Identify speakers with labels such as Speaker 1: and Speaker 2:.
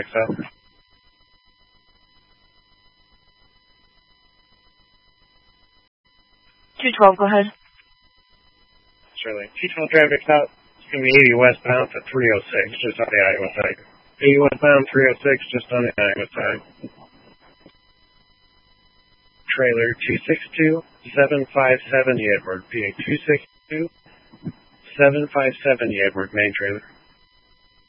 Speaker 1: south.
Speaker 2: 212, go ahead.
Speaker 1: Surely. 212 traffic south. It's going to be 80 westbound to 306, just on the Iowa side. 80 westbound, 306, just on the Iowa side. Trailer 262-757 Edward, PA 262-757 Edward, main trailer.